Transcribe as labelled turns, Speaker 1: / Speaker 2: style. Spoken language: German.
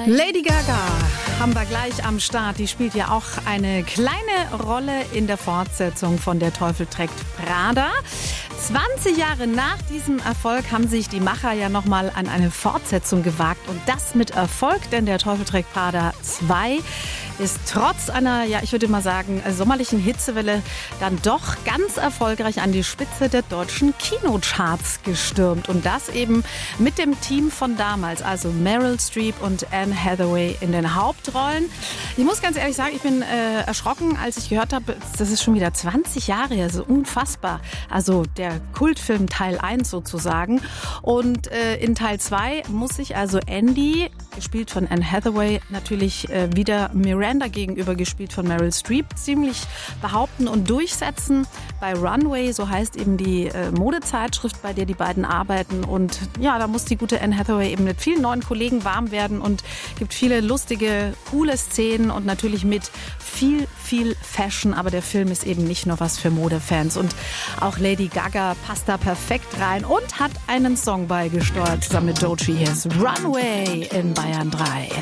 Speaker 1: Lady Gaga haben wir gleich am Start. Die spielt ja auch eine kleine Rolle in der Fortsetzung von Der Teufel trägt Prada. 20 Jahre nach diesem Erfolg haben sich die Macher ja nochmal an eine Fortsetzung gewagt. Und das mit Erfolg, denn Der Teufel trägt Prada 2 ist trotz einer, ja, ich würde mal sagen, sommerlichen Hitzewelle dann doch ganz erfolgreich an die Spitze der deutschen Kinocharts gestürmt. Und das eben mit dem Team von damals, also Meryl Streep und Anne Hathaway in den Hauptrollen. Ich muss ganz ehrlich sagen, ich bin erschrocken, als ich gehört habe, das ist schon wieder 20 Jahre her, so unfassbar. Also der Kultfilm Teil 1 sozusagen. Und in Teil 2 muss sich also Andy, gespielt von Anne Hathaway, natürlich wieder Miranda gegenüber, gespielt von Meryl Streep, ziemlich behaupten und durchsetzen. Bei Runway, so heißt eben die Modezeitschrift, bei der die beiden arbeiten. Und ja, da muss die gute Anne Hathaway eben mit vielen neuen Kollegen warm werden und gibt viele lustige, coole Szenen und natürlich mit viel Fashion. Aber der Film ist eben nicht nur was für Modefans. Und auch Lady Gaga passt da perfekt rein und hat einen Song beigesteuert zusammen mit Doechii. Hier ist Runway in Bayern 3.